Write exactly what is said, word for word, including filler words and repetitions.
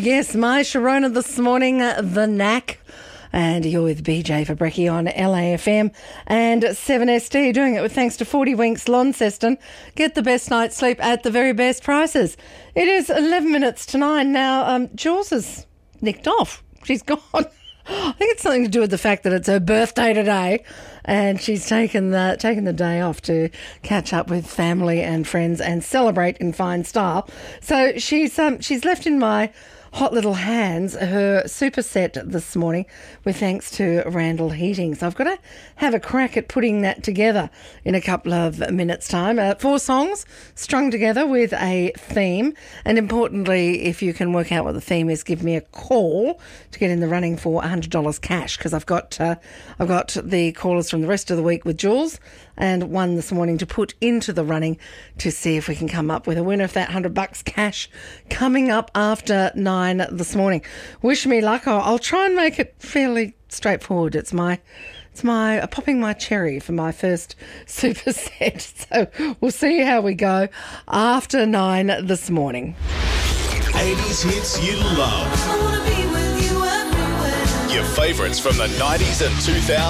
Yes, my Sharona this morning, The Knack. And you're with B J for Brekkie on L A F M and seven S D, doing it with thanks to forty Winks Launceston. Get the best night's sleep at the very best prices. It is eleven minutes to nine now. Um, Jules is nicked off. She's gone. I think it's something to do with the fact that it's her birthday today, and she's taken the taken the day off to catch up with family and friends and celebrate in fine style. So she's um she's left in my hot little hands her superset this morning with thanks to Randall Heating. So I've got to have a crack at putting that together in a couple of minutes' time. Uh, four songs strung together with a theme. And importantly, if you can work out what the theme is, give me a call to get in the running for one hundred dollars cash, because I've got uh, I've got the callers from the rest of the week with Jules and one this morning to put into the running to see if we can come up with a winner of that one hundred bucks cash coming up after nine this morning. Wish me luck. I'll, I'll try and make it fairly straightforward. It's my it's my uh, popping my cherry for my first superset. So we'll see how we go after nine this morning. eighties hits you love. I wanna be with you everywhere. Your favourites from the nineties and two thousands.